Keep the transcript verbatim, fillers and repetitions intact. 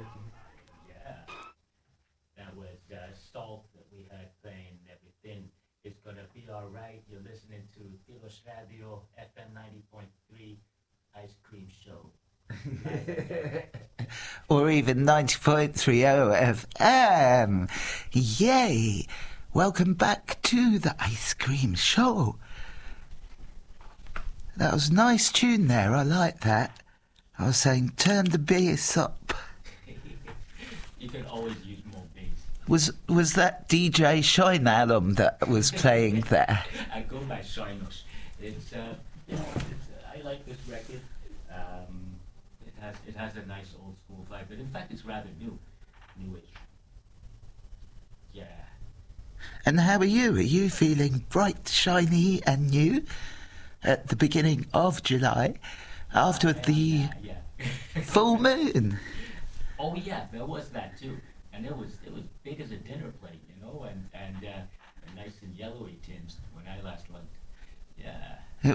Yeah, that was uh, Salt that we had playing. Everything is gonna be all right. You're listening to Tilos Radio F M ninety point three Ice Cream Show. Or even ninety point three F M. Yay! Welcome back to the Ice Cream Show. That was a nice tune there. I like that. I was saying, turn the bass up. You can always use more bass. Was was that D J Shine album that was playing there? I go by Shinos. It's uh, you know, it's, uh, I like this record. Um, it has it has a nice old school vibe, but in fact, it's rather new, newish. Yeah. And how are you? Are you feeling bright, shiny, and new at the beginning of July after Uh, the yeah, yeah. full moon? Oh yeah, there was that too, and it was it was big as a dinner plate, you know, and and uh, nice and yellowy tinged when I last looked. Yeah.